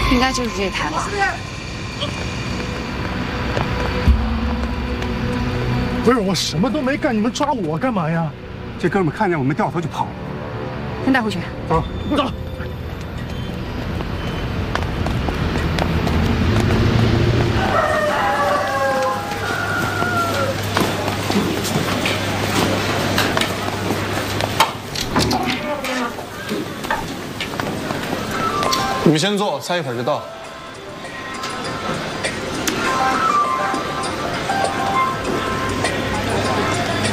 应该就是这台吧。 不是，我什么都没干，你们抓我干嘛呀？ 这哥们看见我们掉头就跑。 先带回去。 走， 走。 你们先坐，菜一会儿就到。